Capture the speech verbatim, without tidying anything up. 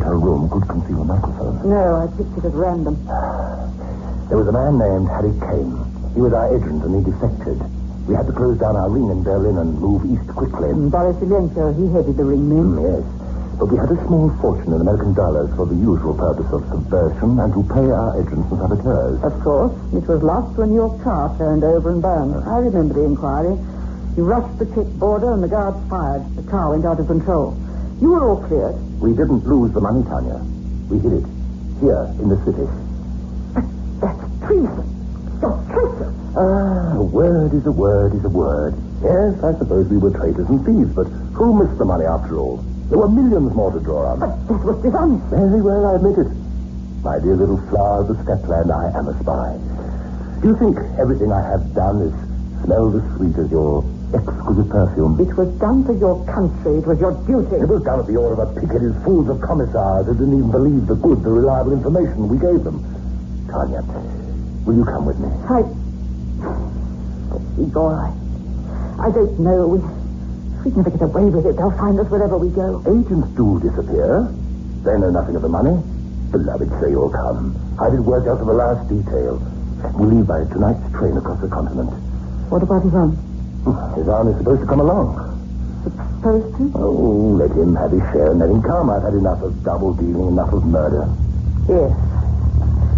hotel room could conceal a microphone. No, I picked it at random. There was a man named Harry Kane. He was our agent, and he defected. We had to close down our ring in Berlin and move east quickly. Mm, Boris Ilenko, he headed the ring then. Mm, yes. But we had a small fortune in American dollars for the usual purpose of subversion and to pay our agents and saboteurs. Of course. It was lost when your car turned over and burned. I remember the inquiry. You rushed the Czech border and the guards fired. The car went out of control. You were all cleared. We didn't lose the money, Tanya. We hid it. Here, in the city. But that's treason. You're traitors. Ah, a word is a word is a word. Yes, I suppose we were traitors and thieves, but who missed the money after all? There were millions more to draw on. But that was dishonest. Very well, I admit it. My dear little flower of the stepland, I am a spy. Do you think everything I have done is smell as sweet as your exquisite perfume? It was done for your country. It was your duty. It was done at the order of a picket fools of commissars who didn't even believe the good, the reliable information we gave them. Tanya, will you come with me? I... Oh, Igor, I... I don't know. We... We'd never get away with it. They'll find us wherever we go. Agents do disappear. They know nothing of the money. Beloved, say you'll come. I did work out to the last detail. We leave by tonight's train across the continent. What about Ivan? His arm is supposed to come along. Supposed to? Oh, let him have his share in letting come. I've had enough of double dealing, enough of murder. Yes.